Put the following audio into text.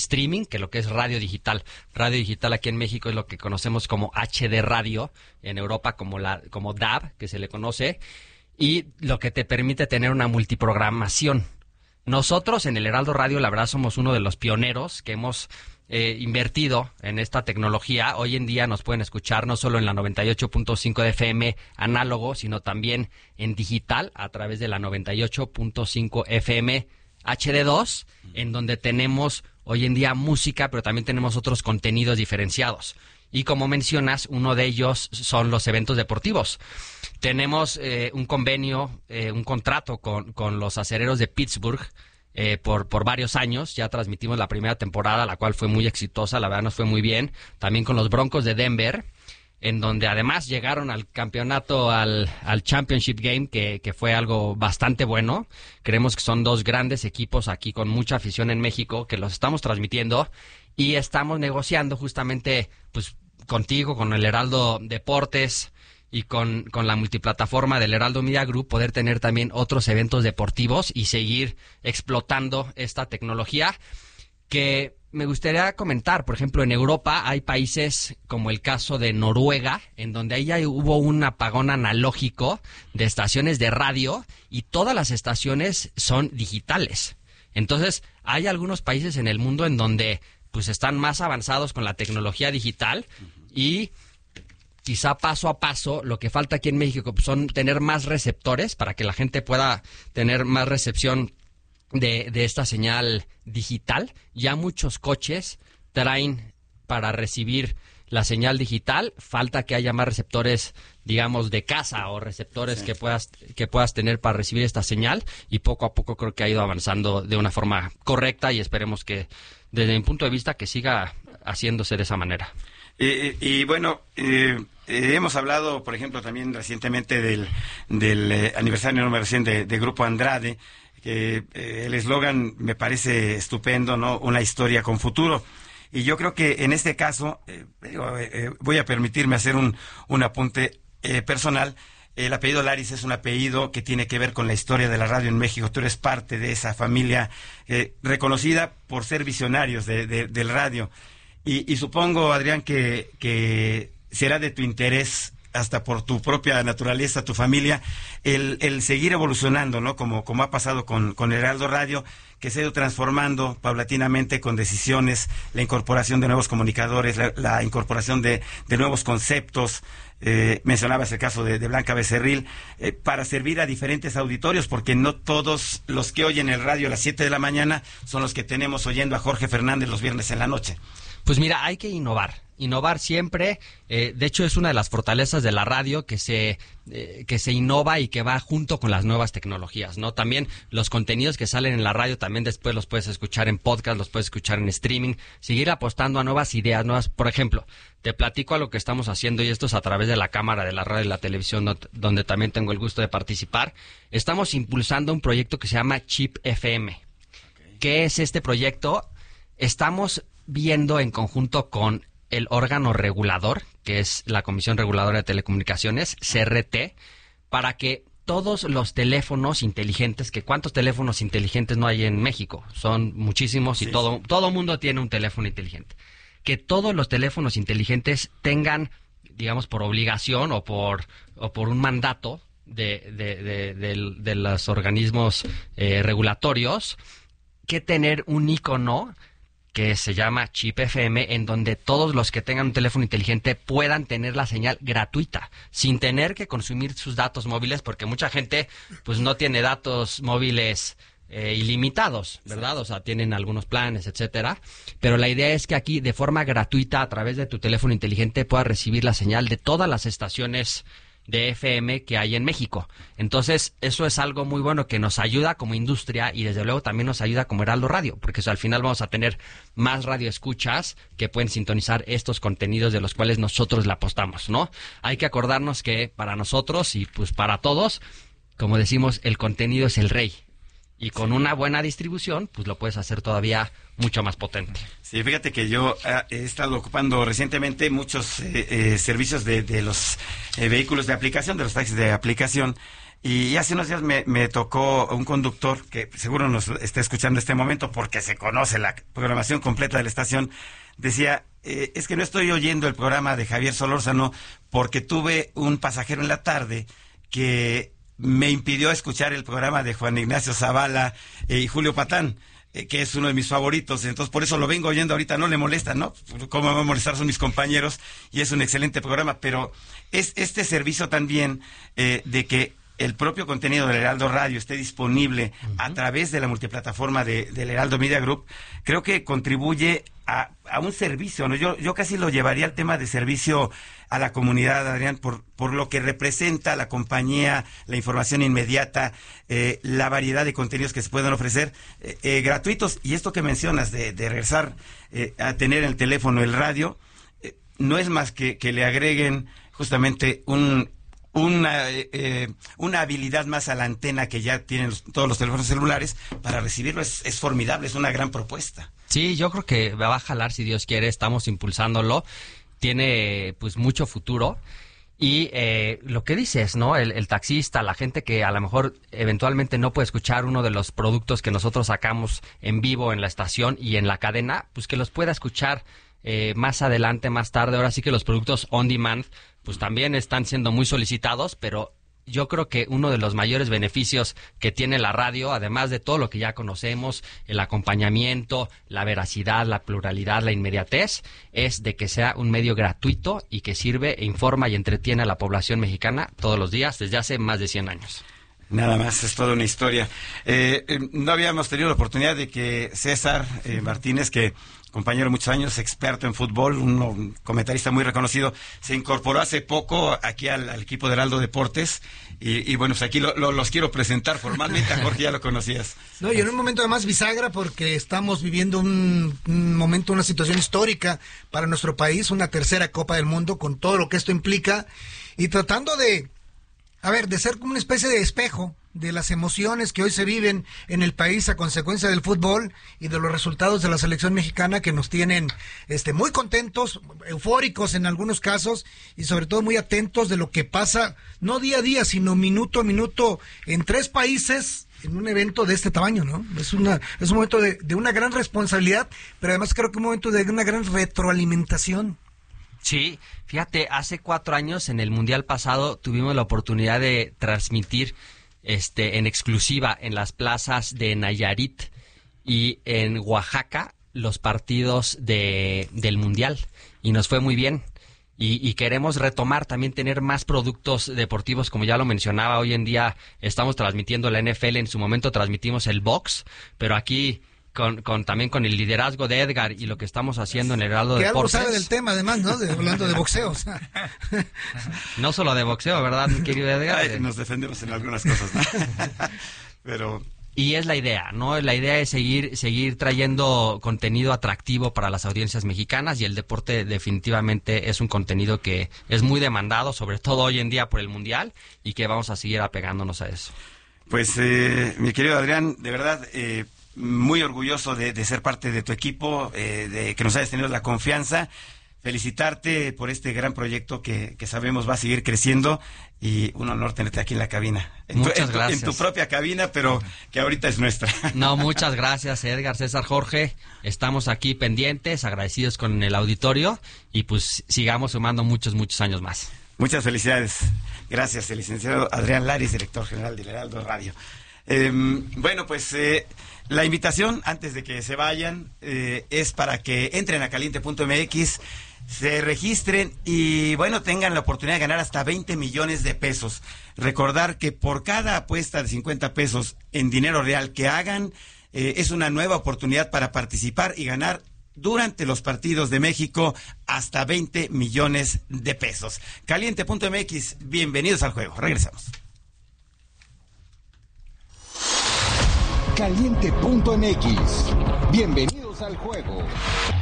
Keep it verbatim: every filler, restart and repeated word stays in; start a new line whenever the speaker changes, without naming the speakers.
streaming que lo que es radio digital. Radio digital aquí en México es lo que conocemos como H D Radio, en Europa como la como D A B, que se le conoce, y lo que te permite tener una multiprogramación. Nosotros en el Heraldo Radio, la verdad, somos uno de los pioneros que hemos eh, invertido en esta tecnología. Hoy en día nos pueden escuchar no solo en la noventa y ocho punto cinco de F M análogo, sino también en digital a través de la noventa y ocho punto cinco F M H D dos, en donde tenemos hoy en día música, pero también tenemos otros contenidos diferenciados. Y como mencionas, uno de ellos son los eventos deportivos. Tenemos eh, un convenio, eh, un contrato con, con los Acereros de Pittsburgh eh, por, por varios años. Ya transmitimos la primera temporada, la cual fue muy exitosa, la verdad nos fue muy bien. También con los Broncos de Denver, en donde además llegaron al campeonato, al, al Championship Game, que, que fue algo bastante bueno. Creemos que son dos grandes equipos aquí con mucha afición en México, que los estamos transmitiendo y estamos negociando justamente pues contigo, con el Heraldo Deportes y con, con la multiplataforma del Heraldo Media Group, poder tener también otros eventos deportivos y seguir explotando esta tecnología que me gustaría comentar. Por ejemplo, en Europa hay países como el caso de Noruega, en donde ahí ya hubo un apagón analógico de estaciones de radio y todas las estaciones son digitales. Entonces, hay algunos países en el mundo en donde pues están más avanzados con la tecnología digital y quizá paso a paso lo que falta aquí en México pues, son tener más receptores para que la gente pueda tener más recepción de, de esta señal digital. Ya muchos coches traen para recibir la señal digital, falta que haya más receptores, digamos, de casa o receptores sí. que puedas que puedas tener para recibir esta señal, y poco a poco creo que ha ido avanzando de una forma correcta y esperemos que, desde mi punto de vista, que siga haciéndose de esa manera.
Eh, y bueno, eh, eh, hemos hablado, por ejemplo, también recientemente del, del eh, aniversario número cien de, de Grupo Andrade, que eh, el eslogan me parece estupendo, ¿no? Una historia con futuro. Y yo creo que en este caso, eh, eh, voy a permitirme hacer un, un apunte eh, personal. El apellido Laris es un apellido que tiene que ver con la historia de la radio en México. Tú eres parte de esa familia eh, reconocida por ser visionarios de, de, del radio. Y, y supongo, Adrián, que, que será de tu interés, hasta por tu propia naturaleza, tu familia, el, el seguir evolucionando, ¿no? Como, como ha pasado con, con Heraldo Radio, que se ha ido transformando paulatinamente con decisiones, la incorporación de nuevos comunicadores, la, la incorporación de, de nuevos conceptos. Eh, mencionabas el caso de, de Blanca Becerril, eh, para servir a diferentes auditorios, porque no todos los que oyen el radio a las siete de la mañana son los que tenemos oyendo a Jorge Fernández los viernes en la noche.
Pues mira, hay que innovar, innovar siempre. Eh, de hecho, es una de las fortalezas de la radio que se eh, que se innova y que va junto con las nuevas tecnologías, ¿no? También los contenidos que salen en la radio también después los puedes escuchar en podcast, los puedes escuchar en streaming, seguir apostando a nuevas ideas, nuevas. Por ejemplo, te platico a lo que estamos haciendo, y esto es a través de la Cámara de la Radio y la Televisión, no, donde también tengo el gusto de participar. Estamos impulsando un proyecto que se llama Chip F M. Okay. ¿Qué es este proyecto? Estamos viendo en conjunto con el órgano regulador, que es la Comisión Reguladora de Telecomunicaciones, C R T, para que todos los teléfonos inteligentes, que ¿cuántos teléfonos inteligentes no hay en México? Son muchísimos, sí, y todo sí. todo mundo tiene un teléfono inteligente. Que todos los teléfonos inteligentes tengan, digamos, por obligación o por o por un mandato de, de, de, de, de los organismos eh, regulatorios, que tener un icono que se llama Chip F M, en donde todos los que tengan un teléfono inteligente puedan tener la señal gratuita, sin tener que consumir sus datos móviles, porque mucha gente pues no tiene datos móviles eh, ilimitados, ¿verdad? O sea, tienen algunos planes, etcétera. Pero la idea es que aquí, de forma gratuita, a través de tu teléfono inteligente, puedas recibir la señal de todas las estaciones de F M que hay en México. Entonces, eso es algo muy bueno que nos ayuda como industria, y desde luego también nos ayuda como Heraldo Radio, porque o sea, al final vamos a tener más radioescuchas que pueden sintonizar estos contenidos de los cuales nosotros le apostamos, ¿no? Hay que acordarnos que para nosotros y pues para todos, como decimos, el contenido es el rey. Y con una buena distribución, pues lo puedes hacer todavía mucho más potente.
Sí, fíjate que yo eh, he estado ocupando recientemente muchos eh, eh, servicios de, de los eh, vehículos de aplicación, de los taxis de aplicación, Y hace unos días me, me tocó un conductor que seguro nos está escuchando en este momento porque se conoce la programación completa de la estación. Decía, eh, es que no estoy oyendo el programa de Javier Solórzano porque tuve un pasajero en la tarde que me impidió escuchar el programa de Juan Ignacio Zavala eh, y Julio Patán, eh, que es uno de mis favoritos. Entonces, por eso lo vengo oyendo ahorita. No le molesta, ¿no? ¿Cómo me va a molestar? Son mis compañeros y es un excelente programa. Pero es este servicio también eh, de que el propio contenido del Heraldo Radio esté disponible uh-huh. a través de la multiplataforma de, del Heraldo Media Group, creo que contribuye a, a un servicio, ¿no? Yo, yo casi lo llevaría al tema de servicio a la comunidad, Adrián, por, por lo que representa la compañía, la información inmediata, eh, la variedad de contenidos que se pueden ofrecer, eh, eh, gratuitos. Y esto que mencionas de, de regresar eh, a tener en el teléfono el radio, eh, no es más que, que le agreguen justamente un... Una, eh, una habilidad más a la antena que ya tienen los, todos los teléfonos celulares para recibirlo. Es, es formidable, es una gran propuesta.
Sí, yo creo que va a jalar si Dios quiere, estamos impulsándolo, tiene pues mucho futuro. Y eh, lo que dices, ¿no? El, el taxista, la gente que a lo mejor eventualmente no puede escuchar uno de los productos que nosotros sacamos en vivo en la estación y en la cadena, pues que los pueda escuchar eh, más adelante, más tarde. Ahora sí que los productos on demand pues también están siendo muy solicitados, pero yo creo que uno de los mayores beneficios que tiene la radio, además de todo lo que ya conocemos, el acompañamiento, la veracidad, la pluralidad, la inmediatez, es de que sea un medio gratuito y que sirve, e informa y entretiene a la población mexicana todos los días desde hace más de cien años.
Nada más, es toda una historia. Eh, eh, no habíamos tenido la oportunidad de que César eh, Martínez, que compañero de muchos años, experto en fútbol, un, un comentarista muy reconocido, se incorporó hace poco aquí al, al equipo de Heraldo Deportes y, y bueno, pues aquí lo, lo, los quiero presentar formalmente. A Jorge ya lo conocías.
No, y en un momento además bisagra porque estamos viviendo un, un momento, una situación histórica para nuestro país, una tercera Copa del Mundo con todo lo que esto implica y tratando de, a ver, de ser como una especie de espejo de las emociones que hoy se viven en el país a consecuencia del fútbol y de los resultados de la selección mexicana que nos tienen este muy contentos, eufóricos en algunos casos y sobre todo muy atentos de lo que pasa no día a día, sino minuto a minuto en tres países en un evento de este tamaño, ¿no? Es una es un momento de, de una gran responsabilidad, pero además creo que un momento de una gran retroalimentación.
Sí, fíjate, hace cuatro años en el Mundial pasado tuvimos la oportunidad de transmitir este en exclusiva en las plazas de Nayarit y en Oaxaca los partidos de del Mundial y nos fue muy bien. Y, y queremos retomar, también tener más productos deportivos, como ya lo mencionaba. Hoy en día estamos transmitiendo la N F L, en su momento transmitimos el box, pero aquí con, con también con el liderazgo de Edgar y lo que estamos haciendo en el Heraldo
que
Deportes.
Que algo sabe del tema, además, ¿no? De, hablando de boxeo. O sea.
No solo de boxeo, ¿verdad, mi querido Edgar?
Ay, nos defendemos en algunas cosas, ¿no? Pero...
Y es la idea, ¿no? La idea es seguir seguir trayendo contenido atractivo para las audiencias mexicanas y el deporte definitivamente es un contenido que es muy demandado, sobre todo hoy en día por el Mundial, y que vamos a seguir apegándonos a eso.
Pues, eh, mi querido Adrián, de verdad, eh, muy orgulloso de, de ser parte de tu equipo, eh, de que nos hayas tenido la confianza. Felicitarte por este gran proyecto que, que sabemos va a seguir creciendo y un honor tenerte aquí en la cabina. En
muchas
tu, en
gracias.
Tu, en tu propia cabina, pero que ahorita es nuestra.
No, muchas gracias, Edgar, César, Jorge. Estamos aquí pendientes, agradecidos con el auditorio y pues sigamos sumando muchos, muchos años más.
Muchas felicidades. Gracias, el licenciado Adrián Laris, director general del Heraldo Radio. Eh, bueno, pues eh, la invitación, antes de que se vayan, eh, es para que entren a caliente punto m x, se registren y, bueno, tengan la oportunidad de ganar hasta veinte millones de pesos. Recordar que por cada apuesta de cincuenta pesos en dinero real que hagan, eh, es una nueva oportunidad para participar y ganar durante los partidos de México hasta veinte millones de pesos. caliente punto m x, bienvenidos al juego. Regresamos.
caliente punto m x, bienvenidos al juego.